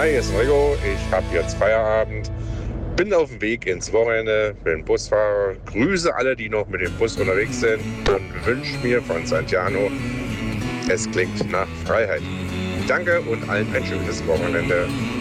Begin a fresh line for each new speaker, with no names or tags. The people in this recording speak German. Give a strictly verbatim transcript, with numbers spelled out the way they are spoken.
Hi, hier ist Rico. Ich habe jetzt Feierabend. Bin auf dem Weg ins Wochenende, bin Busfahrer. Grüße alle, die noch mit dem Bus unterwegs sind und wünsche mir von Santiano, es klingt nach Freiheit. Danke und allen ein schönes Wochenende.